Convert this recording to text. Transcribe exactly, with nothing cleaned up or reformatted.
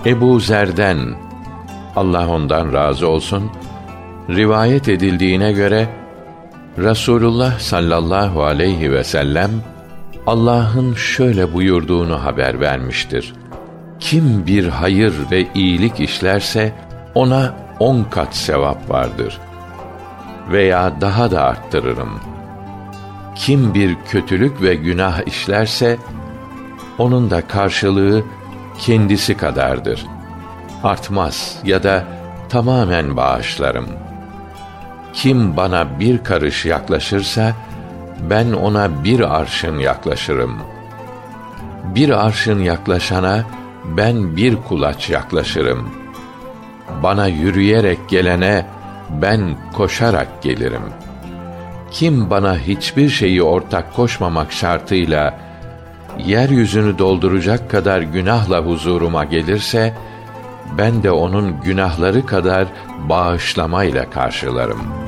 Ebu Zer'den, Allah ondan razı olsun, rivayet edildiğine göre Resulullah sallallahu aleyhi ve sellem Allah'ın şöyle buyurduğunu haber vermiştir: kim bir hayır ve iyilik işlerse ona on kat sevap vardır veya daha da arttırırım. Kim bir kötülük ve günah işlerse onun da karşılığı kendisi kadardır. Artmaz ya da tamamen bağışlarım. Kim bana bir karış yaklaşırsa ben ona bir arşın yaklaşırım. Bir arşın yaklaşana ben bir kulaç yaklaşırım. Bana yürüyerek gelene ben koşarak gelirim. Kim bana hiçbir şeyi ortak koşmamak şartıyla yeryüzünü dolduracak kadar günahla huzuruma gelirse ben de onun günahları kadar bağışlamayla karşılarım.''